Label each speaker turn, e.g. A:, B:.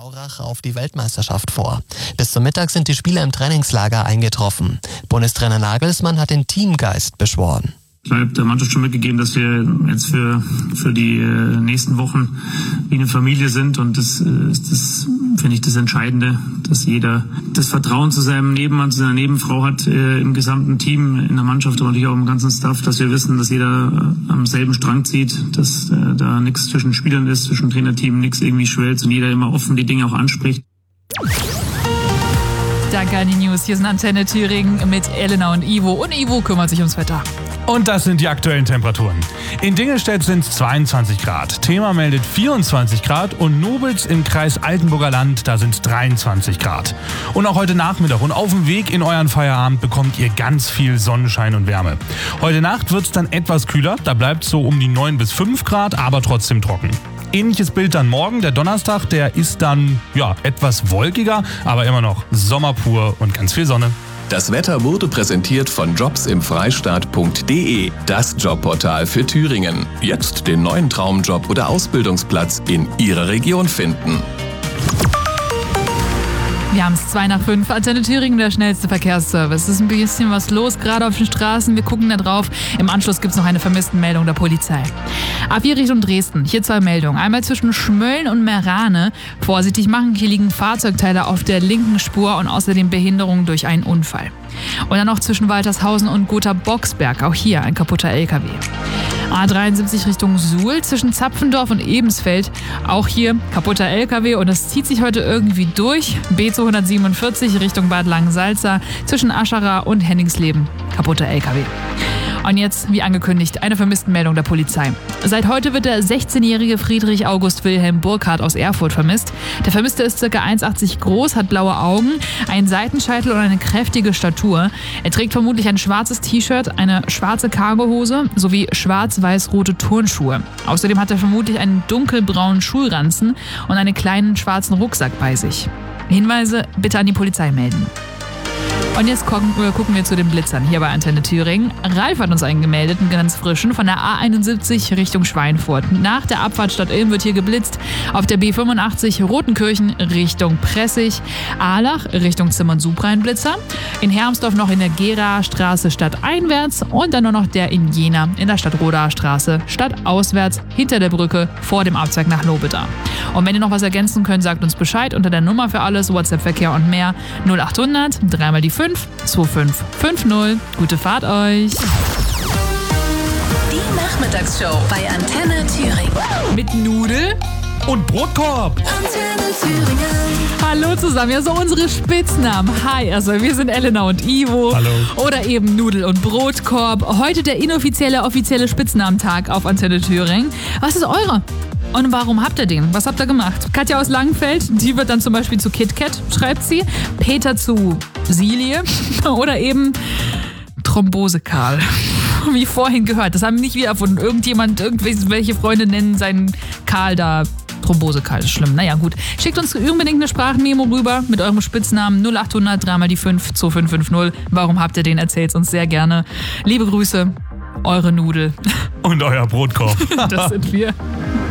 A: Aurach auf die Weltmeisterschaft vor. Bis zum Mittag sind die Spieler im Trainingslager eingetroffen. Bundestrainer Nagelsmann hat den Teamgeist beschworen.
B: Ich habe der Mannschaft schon mitgegeben, dass wir jetzt für die nächsten Wochen wie eine Familie sind, und das finde ich das Entscheidende, dass jeder das Vertrauen zu seinem Nebenmann, zu seiner Nebenfrau hat, im gesamten Team, in der Mannschaft, aber natürlich auch im ganzen Staff, dass wir wissen, dass jeder am selben Strang zieht, dass da nichts zwischen Spielern ist, zwischen Trainerteam, nichts irgendwie schwellt und jeder immer offen die Dinge auch anspricht.
C: Danke an die News. Hier sind Antenne Thüringen mit Elena und Ivo. Und Ivo kümmert sich ums Wetter.
D: Und das sind die aktuellen Temperaturen. In Dingelstedt sind es 22 Grad. Thema meldet 24 Grad und Nobels im Kreis Altenburger Land, da sind es 23 Grad. Und auch heute Nachmittag und auf dem Weg in euren Feierabend bekommt ihr ganz viel Sonnenschein und Wärme. Heute Nacht wird es dann etwas kühler, da bleibt es so um die 9 bis 5 Grad, aber trotzdem trocken. Ähnliches Bild dann morgen, der Donnerstag, der ist dann etwas wolkiger, aber immer noch sommerpur und ganz viel Sonne.
E: Das Wetter wurde präsentiert von jobsimfreistaat.de, das Jobportal für Thüringen. Jetzt den neuen Traumjob oder Ausbildungsplatz in Ihrer Region finden.
C: Wir haben es 2:05, Antenne Thüringen, der schnellste Verkehrsservice. Es ist ein bisschen was los, gerade auf den Straßen. Wir gucken da drauf. Im Anschluss gibt es noch eine Vermisstenmeldung der Polizei. A4 Richtung Dresden. Hier 2 Meldungen. Einmal zwischen Schmölln und Merane. Vorsichtig machen, hier liegen Fahrzeugteile auf der linken Spur und außerdem Behinderung durch einen Unfall. Und dann noch zwischen Waltershausen und Gotha-Boxberg. Auch hier ein kaputter LKW. A73 Richtung Suhl zwischen Zapfendorf und Ebensfeld. Auch hier kaputter LKW und es zieht sich heute irgendwie durch. B247 Richtung Bad Langensalza zwischen Aschara und Henningsleben. Kaputter LKW. Und jetzt, wie angekündigt, eine Vermisstenmeldung der Polizei. Seit heute wird der 16-jährige Friedrich August Wilhelm Burkhardt aus Erfurt vermisst. Der Vermisste ist ca. 1,80 groß, hat blaue Augen, einen Seitenscheitel und eine kräftige Statur. Er trägt vermutlich ein schwarzes T-Shirt, eine schwarze Cargohose sowie schwarz-weiß-rote Turnschuhe. Außerdem hat er vermutlich einen dunkelbraunen Schulranzen und einen kleinen schwarzen Rucksack bei sich. Hinweise bitte an die Polizei melden. Und jetzt gucken wir zu den Blitzern hier bei Antenne Thüringen. Ralf hat uns einen gemeldet, einen ganz frischen, von der A71 Richtung Schweinfurt. Nach der Abfahrt Stadt Ilm wird hier geblitzt. Auf der B85 Rotenkirchen Richtung Pressig. Ahlach Richtung Zimmern-Subra ein Blitzer. In Hermsdorf noch in der Geraer Straße stadteinwärts. Und dann nur noch der in Jena in der Stadt-Rodaer Straße stadtauswärts hinter der Brücke vor dem Abzweig nach Lobeda. Und wenn ihr noch was ergänzen könnt, sagt uns Bescheid unter der Nummer für alles, WhatsApp-Verkehr und mehr 0800 3 mal die 5 2550. Gute Fahrt euch.
F: Die Nachmittagsshow bei Antenne Thüringen.
C: Mit Nudel
D: und Brotkorb.
F: Antenne Thüringen.
C: Hallo zusammen, ja so unsere Spitznamen. Hi, also wir sind Elena und Ivo.
D: Hallo.
C: Oder eben Nudel und Brotkorb. Heute der offizielle Spitznamentag auf Antenne Thüringen. Was ist eure? Und warum habt ihr den? Was habt ihr gemacht? Katja aus Langenfeld, die wird dann zum Beispiel zu KitKat, schreibt sie. Peter zu Silie oder eben Thrombose-Karl. Wie vorhin gehört. Das haben nicht wir erfunden. Irgendwelche Freunde nennen seinen Karl da Thrombose-Karl. Ist schlimm. Naja, gut. Schickt uns unbedingt eine Sprachmemo rüber mit eurem Spitznamen 0800 3 mal die 5 2550. Warum habt ihr den? Erzählt's uns sehr gerne. Liebe Grüße, eure Nudel.
D: Und euer Brotkorb.
C: Das sind wir.